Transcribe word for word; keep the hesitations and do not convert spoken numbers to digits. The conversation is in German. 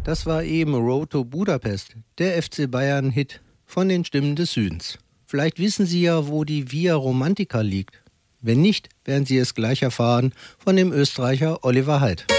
Das war eben Road to Budapest, der F C Bayern-Hit von den Stimmen des Südens. Vielleicht wissen Sie ja, wo die Via Romantica liegt. Wenn nicht, werden Sie es gleich erfahren von dem Österreicher Oliver Heidt.